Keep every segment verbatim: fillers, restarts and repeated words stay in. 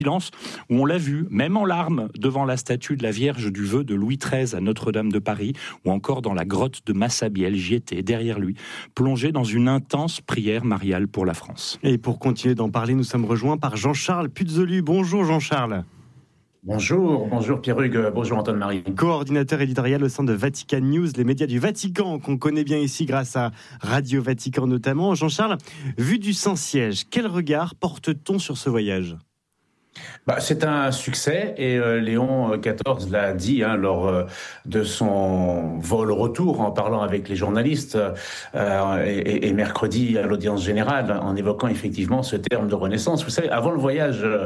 silence, où on l'a vu, même en larmes, devant la statue de la Vierge du Vœu de Louis treize à Notre-Dame de Paris, ou encore dans la grotte de Massabielle, j'y étais, derrière lui, plongé dans une intense prière mariale pour la France. Et pour continuer d'en parler, nous sommes rejoints par Jean-Charles Puzolu. Bonjour Jean-Charles. Bonjour, bonjour Pierre Hugues, bonjour Antoine-Marie. Coordinateur éditorial au sein de Vatican News, les médias du Vatican qu'on connaît bien ici grâce à Radio Vatican notamment. Jean-Charles, vu du Saint-Siège, quel regard porte-t-on sur ce voyage ? Bah, c'est un succès et euh, Léon quatorze l'a dit hein, lors euh, de son vol retour en parlant avec les journalistes euh, et, et mercredi à l'audience générale en évoquant effectivement ce terme de renaissance. Vous savez, avant le voyage, euh,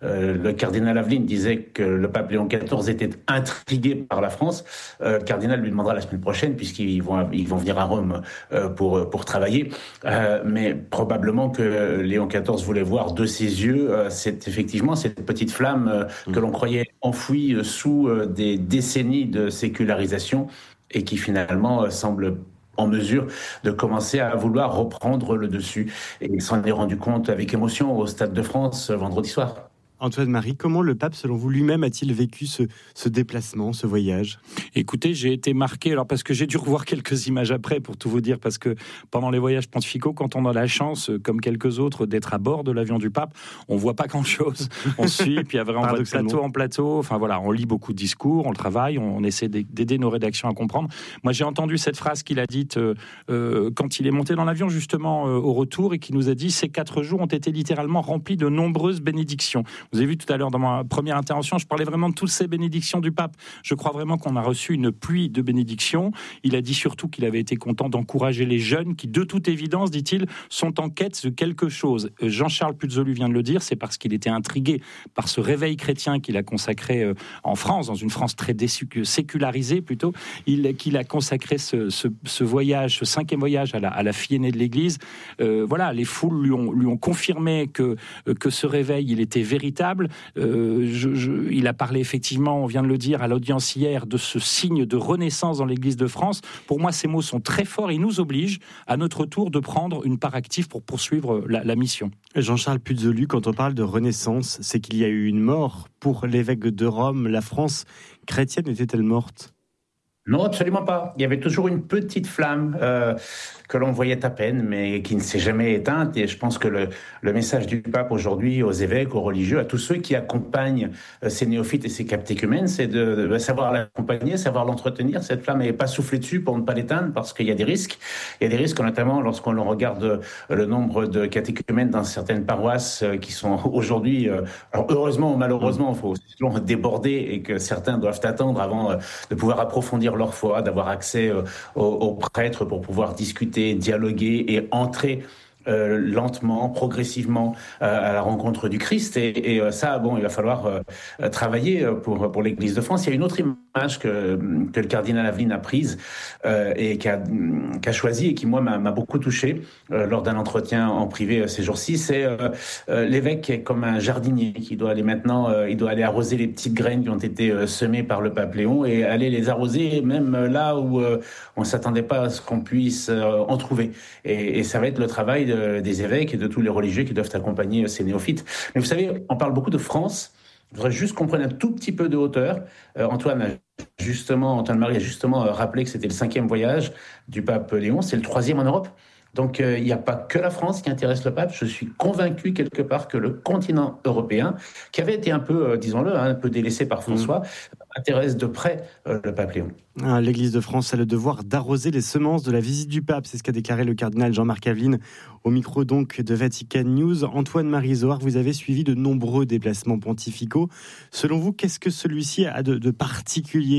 le cardinal Aveline disait que le pape Léon quatorze était intrigué par la France. Euh, le cardinal lui demandera la semaine prochaine puisqu'ils vont, ils vont venir à Rome euh, pour, pour travailler. Euh, mais probablement que Léon quatorze voulait voir de ses yeux euh, c'est effectivement cette petite flamme euh, que l'on croyait enfouie euh, sous euh, des décennies de sécularisation et qui finalement euh, semble en mesure de commencer à vouloir reprendre le dessus. Et il s'en est rendu compte avec émotion au Stade de France euh, vendredi soir. Antoine-Marie, comment le pape, selon vous, lui-même a-t-il vécu ce, ce déplacement, ce voyage ? Écoutez, j'ai été marqué, alors parce que j'ai dû revoir quelques images après, pour tout vous dire, parce que pendant les voyages pontificaux, quand on a la chance, comme quelques autres, d'être à bord de l'avion du pape, on voit pas grand-chose. On suit, puis après on va de plateau en plateau, enfin voilà, on lit beaucoup de discours, on le travaille, on essaie d'aider nos rédactions à comprendre. Moi, j'ai entendu cette phrase qu'il a dite euh, euh, quand il est monté dans l'avion, justement, euh, au retour, et qui nous a dit « Ces quatre jours ont été littéralement remplis de nombreuses bénédictions ». Vous avez vu tout à l'heure dans ma première intervention, je parlais vraiment de toutes ces bénédictions du pape. Je crois vraiment qu'on a reçu une pluie de bénédictions. Il a dit surtout qu'il avait été content d'encourager les jeunes qui, de toute évidence, dit-il, sont en quête de quelque chose. Jean-Charles Puzolu vient de le dire, c'est parce qu'il était intrigué par ce réveil chrétien qu'il a consacré en France, dans une France très sécularisée plutôt, il, qu'il a consacré ce, ce, ce voyage, ce cinquième voyage à la, à la fille aînée de l'Église. Euh, voilà, les foules lui ont, lui ont confirmé que, que ce réveil, il était véritable. Euh, je, je, il a parlé effectivement, on vient de le dire à l'audience hier, de ce signe de renaissance dans l'Église de France. Pour moi, ces mots sont très forts. Ils nous obligent, à notre tour, de prendre une part active pour poursuivre la, la mission. Jean-Charles Puzolu, quand on parle de renaissance, c'est qu'il y a eu une mort pour l'évêque de Rome. La France chrétienne était-elle morte ? Non, absolument pas. Il y avait toujours une petite flamme euh, que l'on voyait à peine, mais qui ne s'est jamais éteinte. Et je pense que le, le message du pape aujourd'hui aux évêques, aux religieux, à tous ceux qui accompagnent euh, ces néophytes et ces catéchumènes, c'est de, de savoir l'accompagner, savoir l'entretenir. Cette flamme n'est pas soufflée dessus pour ne pas l'éteindre, parce qu'il y a des risques. Il y a des risques, notamment lorsqu'on regarde euh, le nombre de catéchumènes dans certaines paroisses euh, qui sont aujourd'hui, euh, alors heureusement ou malheureusement, il faut selon déborder et que certains doivent attendre avant euh, de pouvoir approfondir leur foi, d'avoir accès euh, aux, aux prêtres pour pouvoir discuter, dialoguer et entrer Euh, lentement, progressivement euh, à la rencontre du Christ et, et euh, ça, bon, il va falloir euh, travailler pour pour l'Église de France. Il y a une autre image que que le cardinal Aveline a prise euh, et qui a qui a choisi et qui moi m'a, m'a beaucoup touché euh, lors d'un entretien en privé euh, ces jours-ci. C'est euh, euh, l'évêque qui est comme un jardinier qui doit aller maintenant, euh, il doit aller arroser les petites graines qui ont été euh, semées par le pape Léon et aller les arroser même là où euh, on s'attendait pas à ce qu'on puisse euh, en trouver. Et, et ça va être le travail de des évêques et de tous les religieux qui doivent accompagner ces néophytes. Mais vous savez, on parle beaucoup de France. Je voudrais juste qu'on prenne un tout petit peu de hauteur. Euh, Antoine a justement, Antoine-Marie a justement rappelé que c'était le cinquième voyage du pape Léon. C'est le troisième en Europe. Donc, euh, il n'y a pas que la France qui intéresse le pape. Je suis convaincu quelque part que le continent européen, qui avait été un peu, euh, disons-le, hein, un peu délaissé par François, mmh. intéresse de près euh, le pape Léon. Ah, L'Église de France a le devoir d'arroser les semences de la visite du pape. C'est ce qu'a déclaré le cardinal Jean-Marc Aveline au micro donc de Vatican News. Antoine-Marie Zohar, vous avez suivi de nombreux déplacements pontificaux. Selon vous, qu'est-ce que celui-ci a de, de particulier ?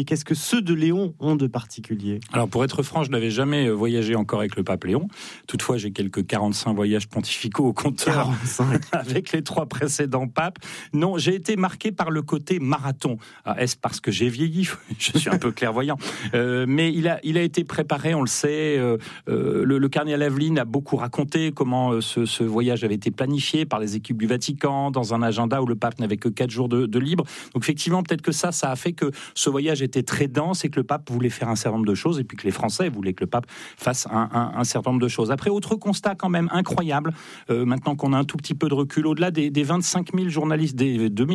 Qu'est-ce que ceux de Léon ont de particulier ? Alors, pour être franc, je n'avais jamais voyagé encore avec le pape Léon. Toutefois, j'ai quelques quarante-cinq voyages pontificaux au compteur quarante-cinq avec les trois précédents papes. Non, j'ai été marqué par le côté marathon. Ah, est-ce parce que j'ai vieilli ? Je suis un peu clairvoyant. Euh, mais il a, il a été préparé, on le sait. Euh, euh, le, le cardinal Aveline a beaucoup raconté comment ce, ce voyage avait été planifié par les équipes du Vatican, dans un agenda où le pape n'avait que quatre jours de, de libre. Donc effectivement, peut-être que ça, ça a fait que ce voyage était très dense et que le pape voulait faire un certain nombre de choses, et puis que les Français voulaient que le pape fasse un, un, un certain nombre de choses. Après, autre constat quand même incroyable, euh, maintenant qu'on a un tout petit peu de recul, au-delà des, des vingt-cinq mille journalistes, des